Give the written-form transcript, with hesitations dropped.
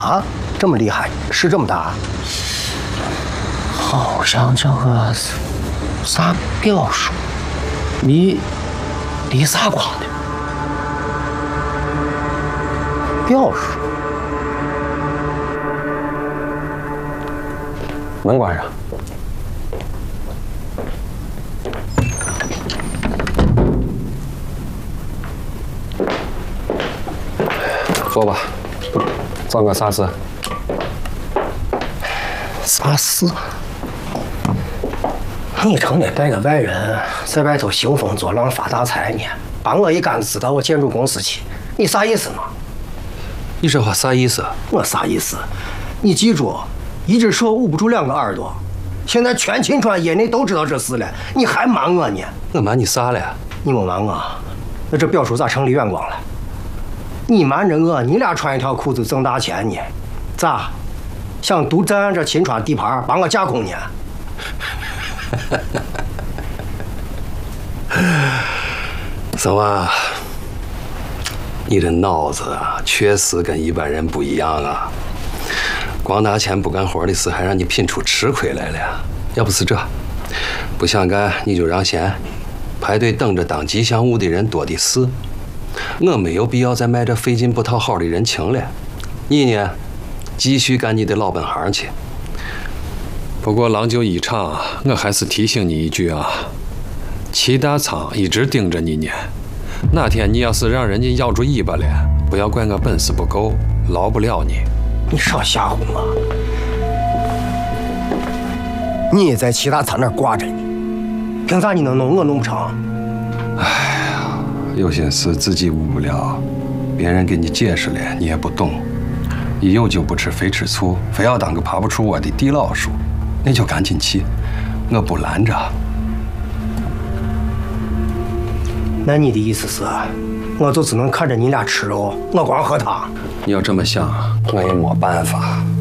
啊，这么厉害，事这么大？ 好像这个啥表叔，离啥光的？ 表叔， 门关上。说吧，找我啥事？ 啥事？你成天带个外人在外头兴风作浪发大财呢，把我一竿子支到我建筑公司去，你啥意思嘛？ 你这话啥意思？ 我啥意思？你记住，一只手捂不住两个耳朵。现在全秦川业内都知道这事了，你还瞒我呢？ 我瞒你啥了？ 你没瞒我，那这表叔咋成李远光了？你瞒着我，你俩穿一条裤子挣大钱呢？咋？想独占这秦川地盘，把我架空呢？ 小娃，你这脑子啊，确实跟一般人不一样啊！光拿钱不干活的事，还让你品出吃亏来了。要不是这，不想干你就让闲，排队等着当吉祥物的人多的是。我没有必要再卖这费劲不讨好的人情了。你呢，继续干你的老本行去。 不过郎就一场，我还是提醒你一句啊，齐大仓一直盯着你呢。哪天你要是让人家咬住尾巴了，不要怪我本事不够，饶不了你。 你少吓唬我！你也在齐大仓那儿挂着呢，凭啥你能弄，我弄不成？ 哎呀，有些事自己悟不了，别人给你解释了，你也不懂。一有酒不吃非吃醋，非要当个爬不出窝的地老鼠，那就赶紧去，我不拦着。 那你的意思是，我就只能看着你俩吃肉，我光喝汤？ 你要这么想，我也没办法。